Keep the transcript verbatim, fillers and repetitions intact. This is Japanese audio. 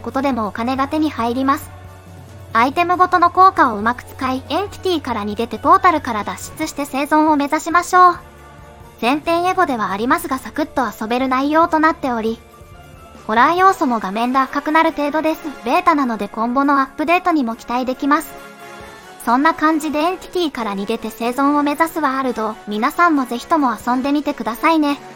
ことでもお金が手に入ります。アイテムごとの効果をうまく使い、エンティティから逃げてポータルから脱出して生存を目指しましょう。前編エゴではありますがサクッと遊べる内容となっており、ホラー要素も画面で赤くなる程度です。ベータなので今後のアップデートにも期待できます。そんな感じでエンティティから逃げて生存を目指すワールドを皆さんもぜひとも遊んでみてくださいね。